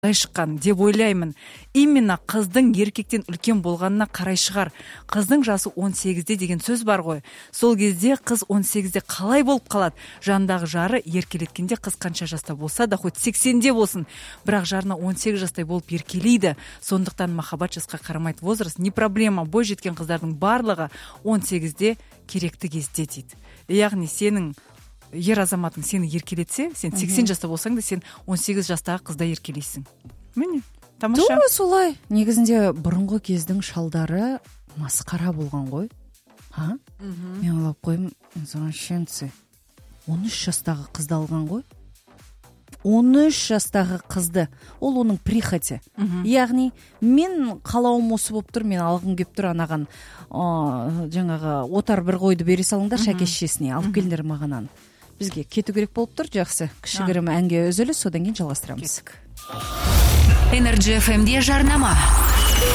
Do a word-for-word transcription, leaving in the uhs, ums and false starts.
шыққан деп ойлаймын. Именно қыздың еркектен үлкен болғанына қарай шығар. Қыздың жасы он сегізде деген сөз бар ғой. Сол кезде қыз он сегізде қалай болып қалады? Жандағы жары еркелеткенде қыз қанша жаста болса да, хоть сексенде болсын, бірақ жарына он сегіз жастай болып еркелейді. Сондықтан махаббат жасқа қарамайды. Возраст не проблема. Бой жеткен қыздардың барлығы он сегізде керекті кезде дейді. Яғни сенің ер азаматың сені еркелетсе, сен сексен жаста болсаң да, сен он сегіз жастағы қызда еркелейсің. Міне, тамаша. Тура солай. Негізінде бұрынғы кездің шалдары масқара болған ғой. Ha? Мен ойлап қойым, извращенцы. он үш жастағы қызды алған ғой. он үш жастағы қызды. Ол оның прихоти. Яғни, мен қалауым осы болып тұр, мен алғым кеп тұр анаған жаңағы отар бір қойды бере салыңдар шәке шешесіне, алып келдер мағананы. Бізге кету керек болып тұр, жақсы. Кішігірім әнге үзіліс, содан кейін жалғастырамыз. Energy эф эмде жарнама.